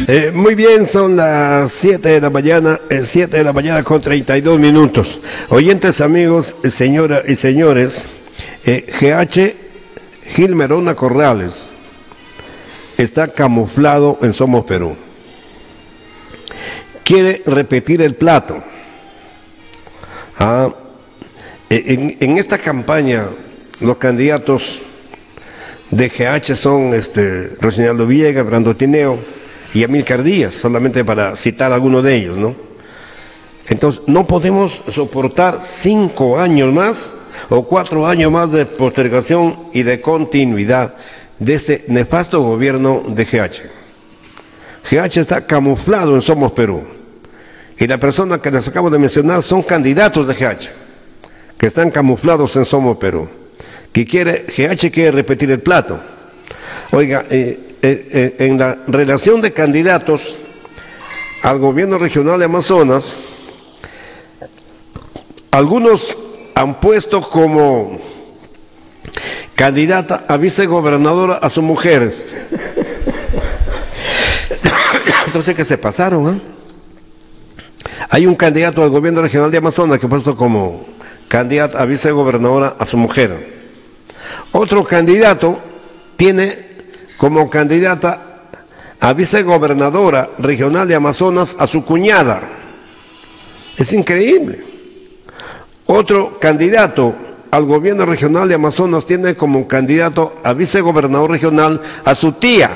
Muy bien, son las 7 de la mañana, 7 de la mañana con 32 minutos. Oyentes, amigos, señoras y señores, GH Gilmerona Corrales está camuflado en Somos Perú. Quiere repetir el plato. En esta campaña, los candidatos de GH son Rosinaldo Villegas, Brando Tineo y Amílcar Díaz, solamente para citar algunos de ellos, ¿no? Entonces, no podemos soportar 5 años más o 4 años más de postergación y de continuidad de este nefasto gobierno de GH. GH está camuflado en Somos Perú. Y la persona que les acabo de mencionar son candidatos de GH, que están camuflados en Somos Perú. GH quiere repetir el plato. Oiga, en la relación de candidatos al gobierno regional de Amazonas, algunos han puesto como candidata a vicegobernadora a su mujer. Entonces, ¿qué se pasaron? Hay un candidato al gobierno regional de Amazonas que ha puesto como candidata a vicegobernadora a su mujer. Otro candidato tiene como candidata a vicegobernadora regional de Amazonas a su cuñada. Es increíble. Otro candidato al gobierno regional de Amazonas tiene como candidato a vicegobernador regional a su tía.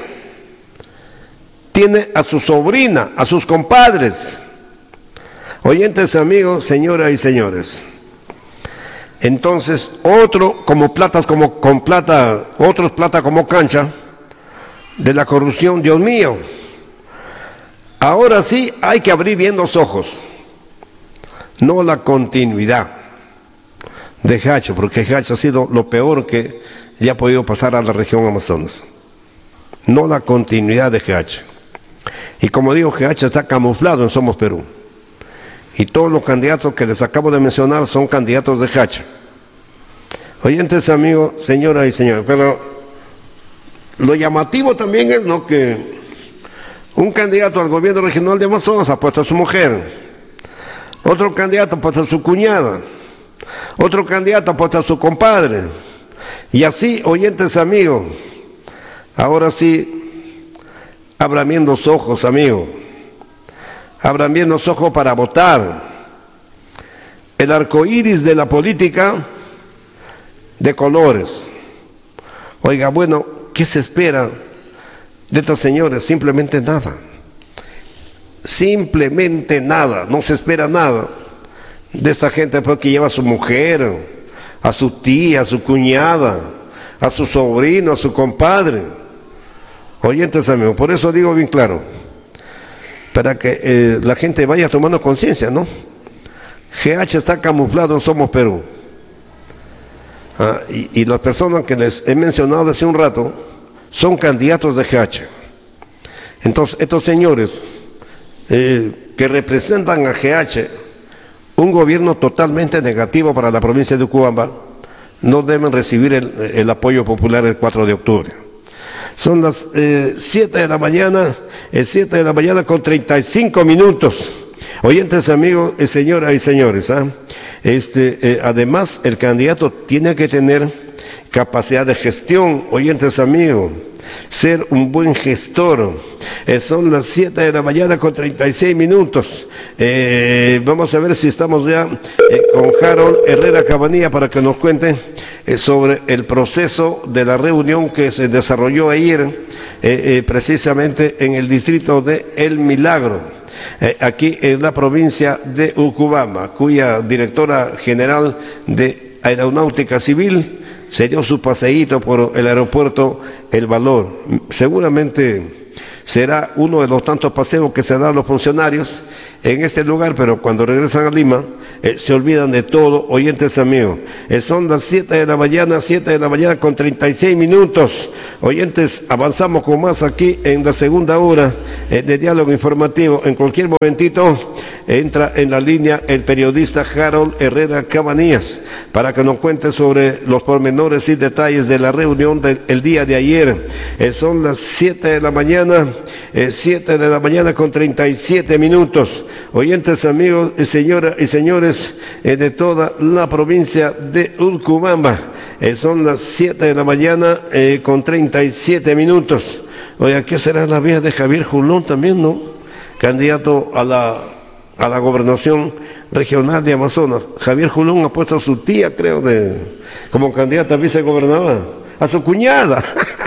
Tiene a su sobrina, a sus compadres. Oyentes, amigos, señoras y señores. Entonces, otro como platas como con plata, otros plata como cancha de la corrupción, Dios mío. Ahora sí hay que abrir bien los ojos, no la continuidad de GH, porque GH ha sido lo peor que le ha podido pasar a la región Amazonas. No la continuidad de GH. Y como digo, GH está camuflado en Somos Perú. Y todos los candidatos que les acabo de mencionar son candidatos de GH. Oyentes, amigos, señoras y señores, pero lo llamativo también es, ¿no?, que un candidato al gobierno regional de Amazonas ha puesto a su mujer, otro candidato ha puesto a su cuñada, otro candidato ha puesto a su compadre, y así, oyentes, amigos, ahora sí, abran bien los ojos, amigos. Abran bien los ojos para votar. El arco iris de la política de colores. Oiga, bueno, ¿qué se espera de estos señores? Simplemente nada. Simplemente nada. No se espera nada de esta gente porque lleva a su mujer, a su tía, a su cuñada, a su sobrino, a su compadre. Oyentes, amigos, por eso digo bien claro, para que la gente vaya tomando conciencia, ¿no? GH está camuflado en Somos Perú. Y las personas que les he mencionado hace un rato son candidatos de GH. Entonces, estos señores que representan a GH, un gobierno totalmente negativo para la provincia de Urubamba, no deben recibir el apoyo popular el 4 de octubre. Son las 7 de la mañana, 7 de la mañana con 35 minutos. Oyentes, amigos, señoras y señores, además el candidato tiene que tener capacidad de gestión, oyentes, amigos, ser un buen gestor. Son las 7 de la mañana con 36 minutos. Vamos a ver si estamos ya con Harold Herrera Cabanilla para que nos cuente sobre el proceso de la reunión que se desarrolló ayer precisamente en el distrito de El Milagro, aquí en la provincia de Urubamba, cuya directora general de Aeronáutica Civil se dio su paseíto por el aeropuerto El Valor. Seguramente será uno de los tantos paseos que se dan los funcionarios en este lugar, pero cuando regresan a Lima se olvidan de todo, oyentes, amigos. Son las 7 de la mañana, 7 de la mañana con 36 minutos. Oyentes, avanzamos con más aquí en la segunda hora de diálogo informativo. En cualquier momentito entra en la línea el periodista Harold Herrera Cabanillas para que nos cuente sobre los pormenores y detalles de la reunión del día de ayer. Son las 7 de la mañana, 7 de la mañana con 37 minutos. Oyentes, amigos, señoras y señores de toda la provincia de Urubamba, son las 7 de la mañana con 37 minutos. Oye, ¿qué será la vida de Javier Julón también, no? Candidato a la gobernación regional de Amazonas. Javier Julón ha puesto a su tía, creo, como candidata a vicegobernadora, a su cuñada.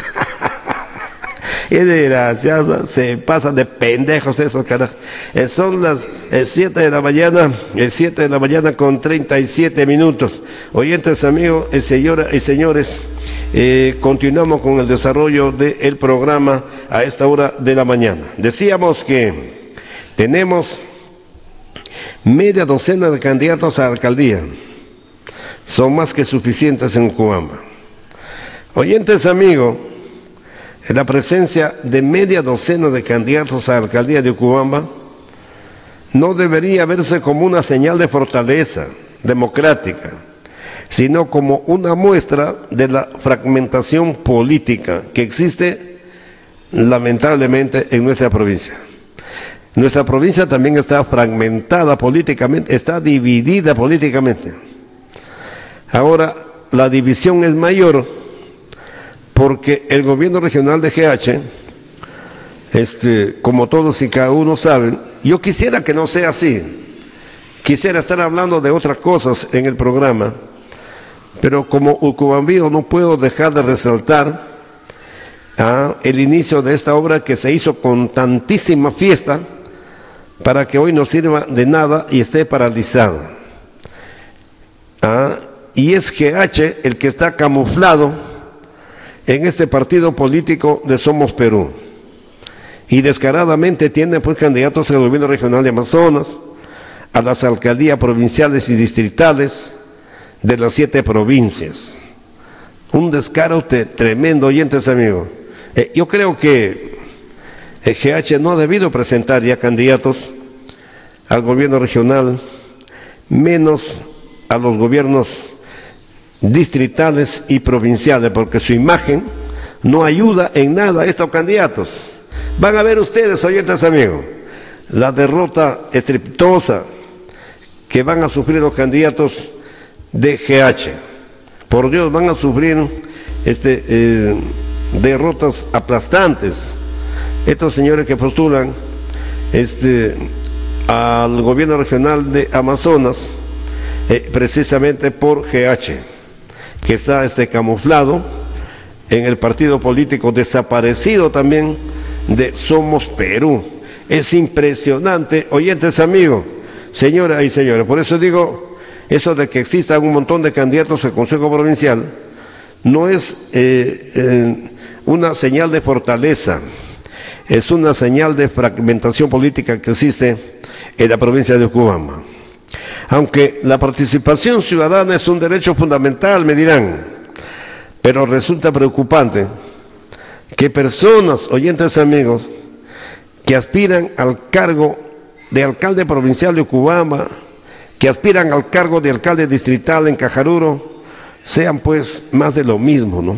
Es desgraciado, se pasan de pendejos esos, carajo. Son las 7 de la mañana con 37 minutos. Oyentes, amigos, señoras y señores, continuamos con el desarrollo del programa a esta hora de la mañana. Decíamos que tenemos media docena de candidatos a la alcaldía. Son más que suficientes en Urubamba. Oyentes, amigos, en la presencia de media docena de candidatos a la alcaldía de Urubamba no debería verse como una señal de fortaleza democrática, sino como una muestra de la fragmentación política que existe lamentablemente en nuestra provincia. Nuestra provincia también está fragmentada políticamente, está dividida políticamente. Ahora, la división es mayor porque el gobierno regional de GH, como todos y cada uno saben, yo quisiera que no sea así, quisiera estar hablando de otras cosas en el programa, pero como urubambino no puedo dejar de resaltar el inicio de esta obra que se hizo con tantísima fiesta para que hoy no sirva de nada y esté paralizada. Y es GH el que está camuflado en este partido político de Somos Perú, y descaradamente tiene pues candidatos al gobierno regional de Amazonas, a las alcaldías provinciales y distritales de las 7 provincias. Un descaro tremendo, oyentes, amigos. Yo creo que el GH no ha debido presentar ya candidatos al gobierno regional, menos a los gobiernos distritales y provinciales, porque su imagen no ayuda en nada a estos candidatos. Van a ver ustedes, oyentes, amigos, la derrota estrepitosa que van a sufrir los candidatos de GH. Por Dios, van a sufrir derrotas aplastantes estos señores que postulan al gobierno regional de Amazonas, precisamente por GH, que está camuflado en el partido político desaparecido también de Somos Perú. Es impresionante, oyentes, amigos, señoras y señores. Por eso digo, eso de que existan un montón de candidatos al Consejo Provincial no es una señal de fortaleza, es una señal de fragmentación política que existe en la provincia de Urubamba. Aunque la participación ciudadana es un derecho fundamental, me dirán, pero resulta preocupante que personas, oyentes, amigos, que aspiran al cargo de alcalde provincial de Urubamba, que aspiran al cargo de alcalde distrital en Cajaruro, sean pues más de lo mismo, ¿no?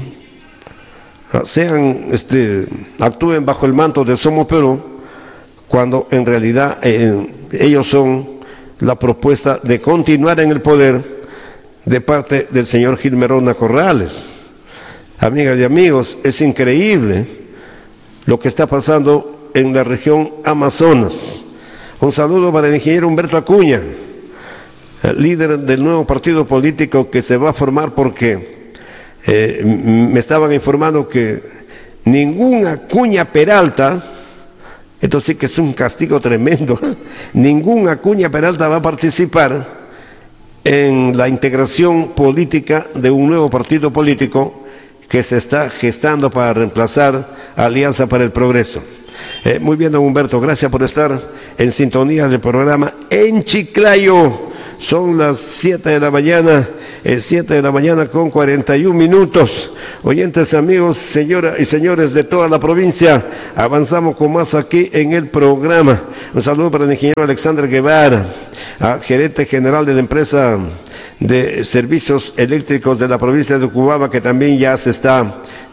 Actúen bajo el manto de Somos Perú, cuando en realidad ellos son la propuesta de continuar en el poder de parte del señor Gilmerona Corrales. Amigas y amigos, es increíble lo que está pasando en la región Amazonas. Un saludo para el ingeniero Humberto Acuña, líder del nuevo partido político que se va a formar, porque me estaban informando que ningún Acuña Peralta, esto sí que es un castigo tremendo, ningún Acuña Peralta va a participar en la integración política de un nuevo partido político que se está gestando para reemplazar a Alianza para el Progreso. Muy bien, don Humberto, gracias por estar en sintonía del programa en Chiclayo. Son las 7 de la mañana, 7 de la mañana con 41 minutos. Oyentes, amigos, señoras y señores de toda la provincia, avanzamos con más aquí en el programa. Un saludo para el ingeniero Alexander Guevara, gerente general de la empresa de servicios eléctricos de la provincia de Urubamba, que también ya se está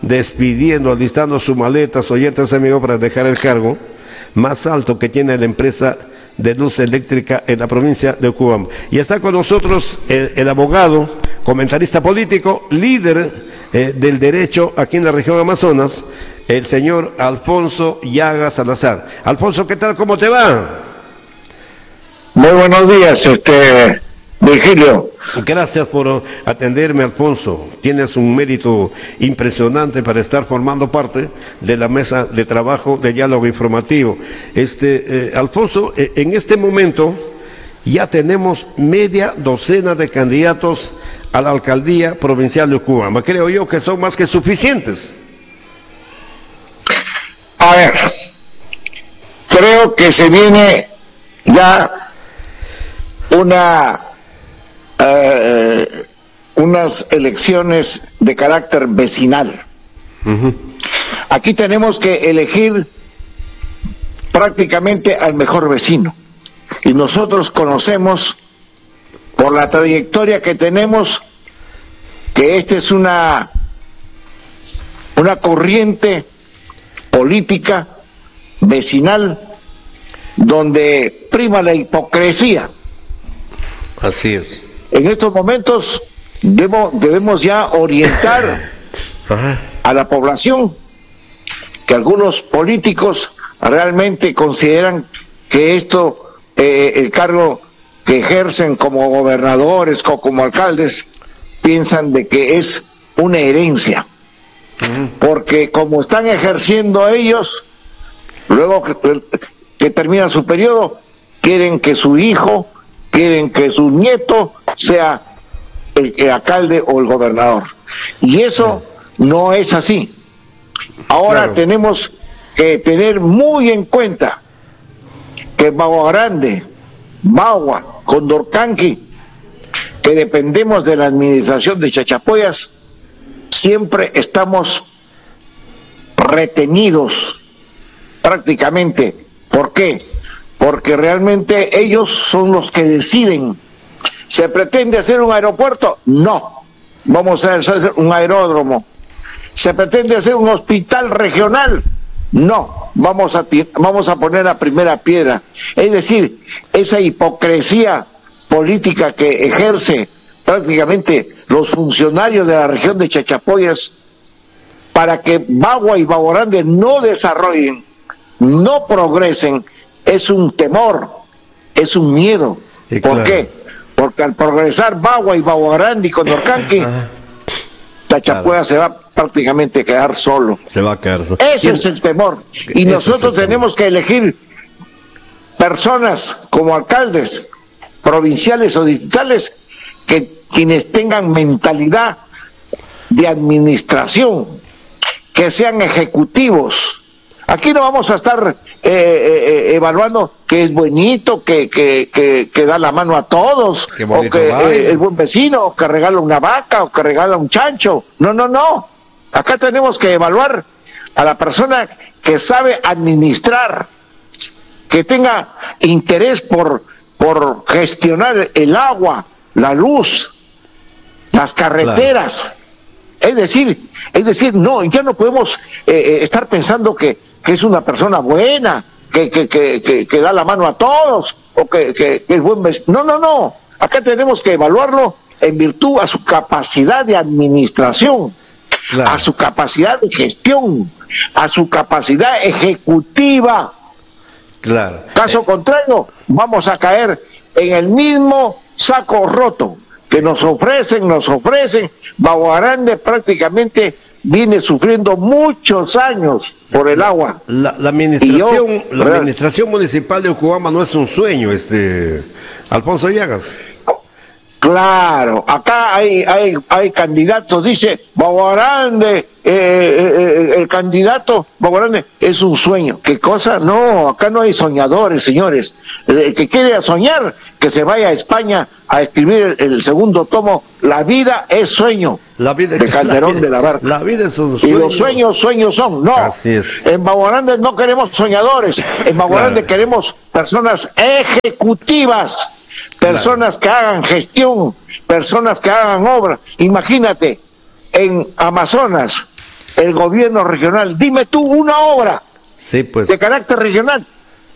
despidiendo, alistando sus maletas, oyentes amigos, para dejar el cargo más alto que tiene la empresa de luz eléctrica en la provincia de Ocubamba. Y está con nosotros el abogado, comentarista político, líder del derecho aquí en la región Amazonas, el señor Alfonso Llagas Salazar. Alfonso, ¿qué tal? ¿Cómo te va? Muy buenos días, Virgilio. Gracias por atenderme, Alfonso. Tienes un mérito impresionante para estar formando parte de la mesa de trabajo de diálogo informativo. Alfonso, en este momento ya tenemos media docena de candidatos a la alcaldía provincial de Ocubamba. Creo yo que son más que suficientes. A ver, creo que se viene ya unas elecciones de carácter vecinal. Aquí tenemos que elegir prácticamente al mejor vecino, y nosotros conocemos por la trayectoria que tenemos que esta es una corriente política vecinal donde prima la hipocresía. Así es. En estos momentos debemos ya orientar a la población que algunos políticos realmente consideran que el cargo que ejercen como gobernadores o como alcaldes, piensan de que es una herencia, porque como están ejerciendo ellos, luego que termina su periodo, quieren que su hijo, quieren que su nieto sea el alcalde o el gobernador, y eso no es así. Ahora tenemos que tener muy en cuenta que Bagua Grande, Bagua, Condorcanqui, que dependemos de la administración de Chachapoyas, siempre estamos retenidos prácticamente. ¿Por qué? Porque realmente ellos son los que deciden. ¿Se pretende hacer un aeropuerto? No. Vamos a hacer un aeródromo. ¿Se pretende hacer un hospital regional? No. Vamos a poner la primera piedra. Es decir, esa hipocresía política que ejerce prácticamente los funcionarios de la región de Chachapoyas para que Bagua y Bagua Grande no desarrollen, no progresen, es un temor, es un miedo. ¿Por qué? Porque al progresar Bagua y Bagua Grande y Condorcanqui, Chachapoyas se va prácticamente a quedar solo. Se va a quedar solo. Ese es el temor. Y nosotros tenemos que elegir personas como alcaldes provinciales o distritales, quienes tengan mentalidad de administración, que sean ejecutivos. Aquí no vamos a estar evaluando que es bonito, que da la mano a todos, o que es buen vecino, o que regala una vaca, o que regala un chancho. No. Acá tenemos que evaluar a la persona que sabe administrar, que tenga interés por gestionar el agua, la luz, las carreteras. Claro. Es decir, no, ya no podemos estar pensando que es una persona buena, que da la mano a todos, o que es buen vecino. No. Acá tenemos que evaluarlo en virtud a su capacidad de administración, claro, a su capacidad de gestión, a su capacidad ejecutiva. Claro. Caso contrario, vamos a caer en el mismo saco roto que nos ofrecen. Bagua Grande prácticamente viene sufriendo muchos años por el agua. La administración municipal de Ocubamba no es un sueño, Alfonso Llagas. Claro, acá hay candidatos, dice Bagua Grande, el candidato Bagua Grande es un sueño. ¿Qué cosa? No, acá no hay soñadores, señores. El que quiere soñar, que se vaya a España a escribir el segundo tomo, La vida es sueño, de Calderón de la Barca. La vida es un sueño. Y los sueños son, no. Así es. En Bagua Grande no queremos soñadores, en Bagua Grande queremos personas ejecutivas, personas que hagan gestión, personas que hagan obra. Imagínate, en Amazonas, el gobierno regional. Dime tú una obra Sí, pues. de carácter regional